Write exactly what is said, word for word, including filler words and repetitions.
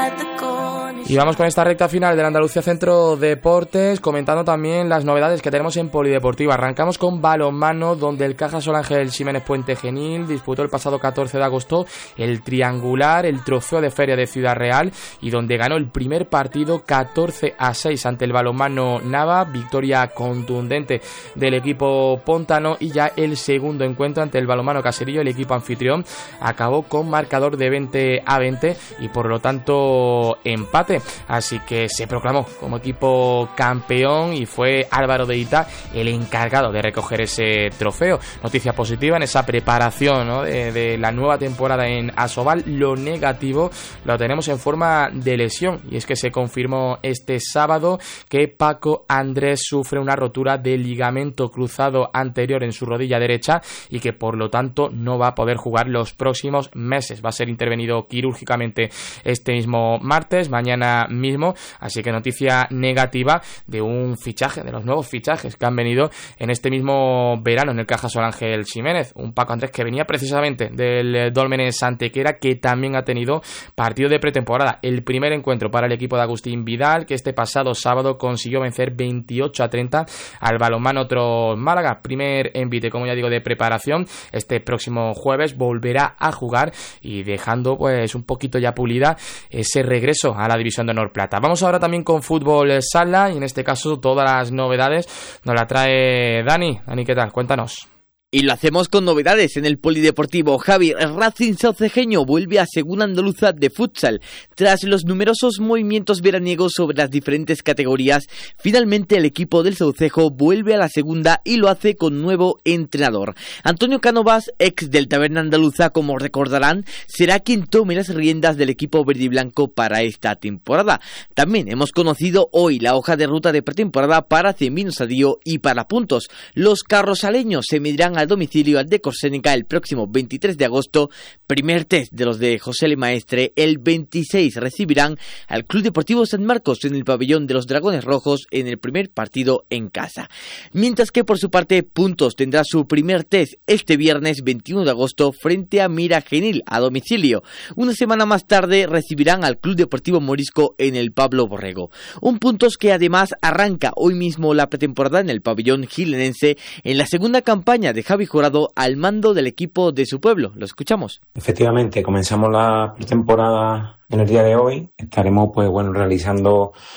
Y vamos con esta recta final del Andalucía Centro Deportes, comentando también las novedades que tenemos en Polideportiva. Arrancamos con balonmano, donde el Caja Sol Ángel Ximénez Puente Genil disputó el pasado catorce de agosto el triangular, el trofeo de feria de Ciudad Real, y donde ganó el primer partido catorce a seis ante el balonmano Nava, victoria contundente del equipo pontano, y ya el segundo encuentro ante el balonmano Caserillo, el equipo anfitrión, acabó con marcador de veinte a veinte y por lo tanto empate. Así que se proclamó como equipo campeón y fue Álvaro de Ita el encargado de recoger ese trofeo. Noticia positiva en esa preparación, ¿no?, de, de la nueva temporada en Asobal. Lo negativo lo tenemos en forma de lesión, y es que se confirmó este sábado que Paco Andrés sufre una rotura de ligamento cruzado anterior en su rodilla derecha y que por lo tanto no va a poder jugar los próximos meses. Va a ser intervenido quirúrgicamente este mismo martes, mañana mismo, así que noticia negativa de un fichaje, de los nuevos fichajes que han venido en este mismo verano en el Caja Sol Ángel Ximénez. Un Paco Andrés que venía precisamente del Dólmenes Antequera, que también ha tenido partido de pretemporada. El primer encuentro para el equipo de Agustín Vidal, que este pasado sábado consiguió vencer veintiocho a treinta al balonmano otro Málaga. Primer envite, como ya digo, de preparación. Este próximo jueves volverá a jugar y dejando pues un poquito ya pulida ese regreso a la división de Honor Plata. Vamos ahora también con fútbol sala, y en este caso todas las novedades nos la trae Dani. Dani, ¿qué tal? Cuéntanos. Y lo hacemos con novedades en el Polideportivo. Javi, el Racing Saucejeño vuelve a Segunda Andaluza de futsal. Tras los numerosos movimientos veraniegos sobre las diferentes categorías, finalmente el equipo del Saucejo vuelve a la segunda y lo hace con nuevo entrenador. Antonio Cánovas, ex del Taberna Andaluza, como recordarán, será quien tome las riendas del equipo verde y blanco para esta temporada. También hemos conocido hoy la hoja de ruta de pretemporada para Cemino Sadío y para Puntos. Los carrosaleños se medirán al domicilio al de Corsénica el próximo veintitrés de agosto, primer test de los de José Le Maestre. El veintiséis recibirán al Club Deportivo San Marcos en el pabellón de los Dragones Rojos en el primer partido en casa. Mientras que por su parte Puntos tendrá su primer test este viernes veintiuno de agosto frente a Mira Genil a domicilio. Una semana más tarde recibirán al Club Deportivo Morisco en el Pablo Borrego. Un Puntos que además arranca hoy mismo la pretemporada en el pabellón gilenense en la segunda campaña de Javi Jurado al mando del equipo de su pueblo. Lo escuchamos. Efectivamente, comenzamos la pretemporada en el día de hoy. Estaremos pues bueno realizando